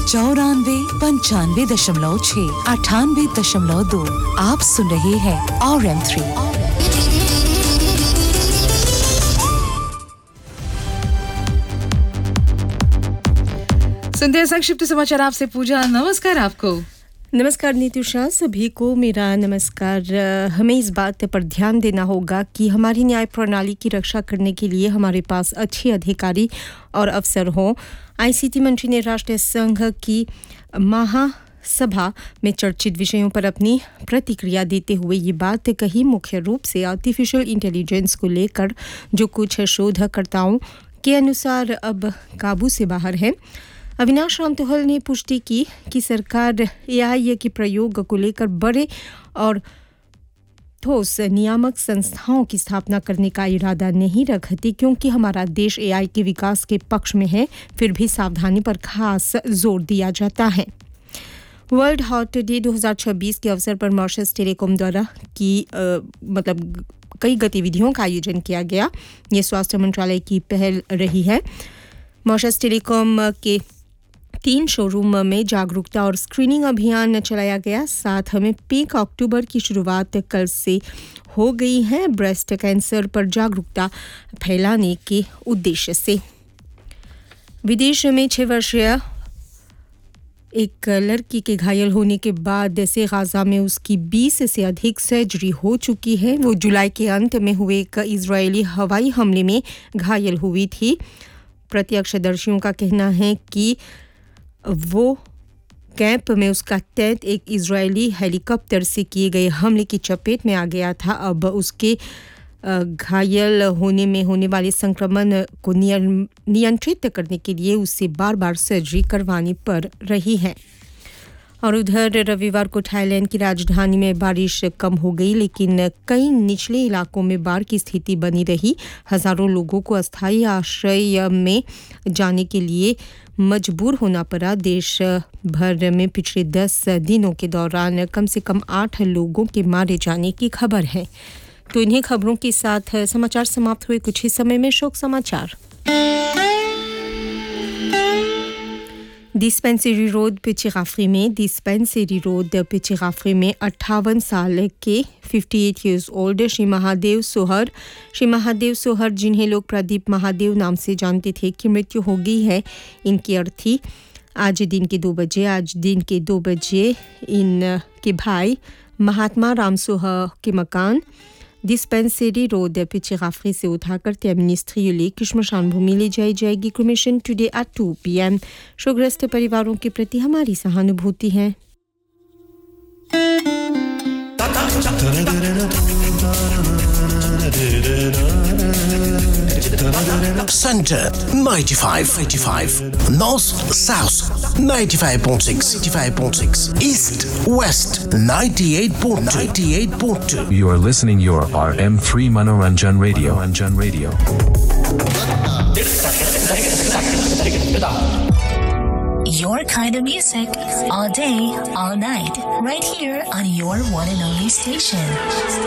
94-95.6, 98.2। आप सुन रहे हैं RM3। सुनते हैं संक्षिप्त समाचार आपसे पूजा। नमस्कार आपको। नमस्कार नीतूषा, सभी को मेरा नमस्कार। हमें इस बात पर ध्यान देना होगा कि हमारी न्याय प्रणाली की रक्षा करने के लिए हमारे पास अच्छे अधिकारी और अफसर हों। आईसीटी मंत्री ने राष्ट्रीय संघ की महासभा में चर्चित विषयों पर अपनी प्रतिक्रिया देते हुए ये बात कही। मुख्य रूप से आर्टिफिशियल इंटेलिजेंस को लेकर जो कुछ शोधकर्ताओं के अनुसार अब काबू से बाहर है। अविनाश रामतोहल ने पुष्टि की कि सरकार एआई के प्रयोग को लेकर बड़े और ठोस नियामक संस्थाओं की स्थापना करने का इरादा नहीं रखती, क्योंकि हमारा देश एआई के विकास के पक्ष में है। फिर भी सावधानी पर खास जोर दिया जाता है। वर्ल्ड हार्ट डे 2026 के अवसर पर मॉरिशस टेलीकॉम द्वारा कई गतिविधियों का आयोजन किया गया। ये स्वास्थ्य मंत्रालय की पहल रही है। मॉरिशस टेलीकॉम के 3 शोरूम में जागरूकता और स्क्रीनिंग अभियान चलाया गया। साथ में पिंक अक्टूबर की शुरुआत कल से हो गई है, ब्रेस्ट कैंसर पर जागरूकता फैलाने के उद्देश्य से। विदेश में 6 वर्षीय एक लड़की के घायल होने के बाद से गाजा में उसकी 20 से अधिक सर्जरी हो चुकी है। वो जुलाई के अंत में हुए एक इजरायली हवाई हमले में घायल हुई थी। प्रत्यक्षदर्शियों का कहना है कि वो कैंप में उसका टेंट एक इजरायली हेलीकॉप्टर से किए गए हमले की चपेट में आ गया था। अब उसके घायल होने में होने वाले संक्रमण को नियंत्रित करने के लिए उसे बार-बार सर्जरी करवानी पड़ रही है। और उधर रविवार को थाईलैंड की राजधानी में बारिश कम हो गई, लेकिन कई निचले इलाकों में बाढ़ की स्थिति बनी रही। हजारों लोगों को अस्थायी आश्रय में जाने के लिए मजबूर होना पड़ा। देश भर में पिछले 10 दिनों के दौरान कम से कम 8 लोगों के मारे जाने की खबर है। तो इन्हीं खबरों के साथ समाचार समाप्त हुए। कुछ ही समय में शोक समाचार। डिस्पेंसरी रोड पिचिगाफरी में 58 साल के 58 इयर्स ओल्ड श्री महादेव सोहर जिन्हें लोग प्रदीप महादेव नाम से जानते थे, की मृत्यु हो गई है। इनकी अर्थी आज दिन के 2 बजे इनके भाई महात्मा राम सोहर के मकान डिस्पेंसरी रोड पिचिगाफरी से उठाकर मिनिस्ट्रियल की श्मशान भूमि ले जाई जाएगी। Cremation today at 2 PM। शोकग्रस्त परिवारों के प्रति हमारी सहानुभूति है। Center 95, North South 95.6, East West 98.2. You are listening your RM3 Manoranjan Radio. Your kind of music all day, all night, right here on your one and only station.